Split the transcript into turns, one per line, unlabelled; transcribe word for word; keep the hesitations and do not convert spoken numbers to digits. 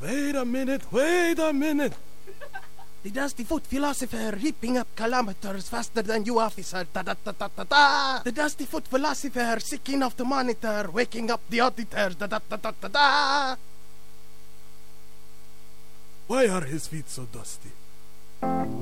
Wait a minute, wait a minute.
The Dusty Foot Philosopher heaping up kilometers faster than you, officer. Da-da-da-da-da-da. The Dusty Foot Philosopher seeking off the monitor, waking up the auditors. Da-da-da-da-da-da.
Why are his feet so dusty?